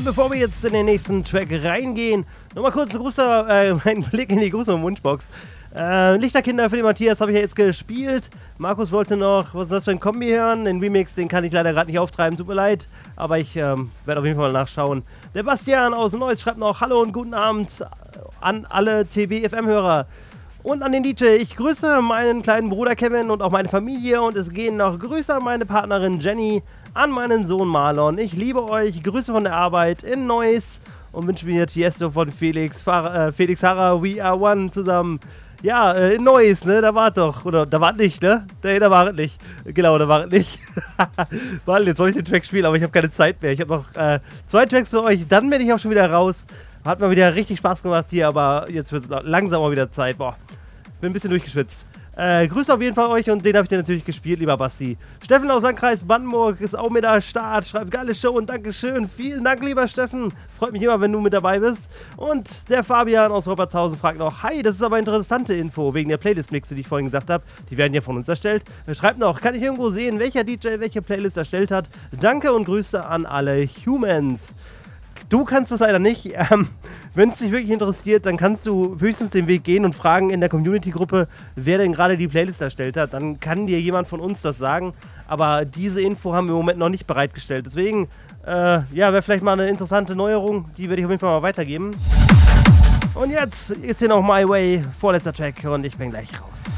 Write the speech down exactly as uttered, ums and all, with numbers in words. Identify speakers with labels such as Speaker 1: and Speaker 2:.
Speaker 1: bevor wir jetzt in den nächsten Track reingehen, nochmal kurz ein, großer, äh, ein Blick in die große Wunschbox. Äh, Lichterkinder für den Matthias habe ich ja jetzt gespielt. Markus wollte noch, was ist das für ein Kombi hören? Den Remix, den kann ich leider gerade nicht auftreiben, tut mir leid. Aber ich ähm, werde auf jeden Fall mal nachschauen. Der Bastian aus Neuss schreibt noch Hallo und guten Abend an alle T B F M-Hörer. Und an den D J, ich grüße meinen kleinen Bruder Kevin und auch meine Familie. Und es gehen noch Grüße an meine Partnerin Jenny, an meinen Sohn Marlon. Ich liebe euch, Grüße von der Arbeit in Neuss. Und wünsche mir Tiesto von Felix, Fahr- äh, Felix Harrer, We Are One zusammen. Ja, äh, in Neuss, ne, da war doch, oder da war nicht, ne? Nee, da war es nicht. Genau, da war es nicht. Weil jetzt wollte ich den Track spielen, aber ich habe keine Zeit mehr. Ich habe noch äh, zwei Tracks für euch, dann bin ich auch schon wieder raus. Hat mal wieder richtig Spaß gemacht hier, aber jetzt wird es langsam mal wieder Zeit. Boah, bin ein bisschen durchgeschwitzt. Äh, Grüße auf jeden Fall euch und den habe ich dir natürlich gespielt, lieber Basti. Steffen aus Landkreis Brandenburg ist auch mit am Start, schreibt geile Show und Dankeschön. Vielen Dank, lieber Steffen. Freut mich immer, wenn du mit dabei bist. Und der Fabian aus Robbertshausen fragt noch, hi, das ist aber interessante Info, wegen der Playlist-Mixe, die ich vorhin gesagt habe. Die werden ja von uns erstellt. Er schreibt noch, kann ich irgendwo sehen, welcher D J welche Playlist erstellt hat? Danke und Grüße an alle Humans. Du kannst das leider nicht. Ähm, Wenn es dich wirklich interessiert, dann kannst du höchstens den Weg gehen und fragen in der Community-Gruppe, wer denn gerade die Playlist erstellt hat. Dann kann dir jemand von uns das sagen. Aber diese Info haben wir im Moment noch nicht bereitgestellt. Deswegen, äh, ja, wäre vielleicht mal eine interessante Neuerung. Die werde ich auf jeden Fall mal weitergeben. Und jetzt ist hier noch My Way, vorletzter Track und ich bin gleich raus.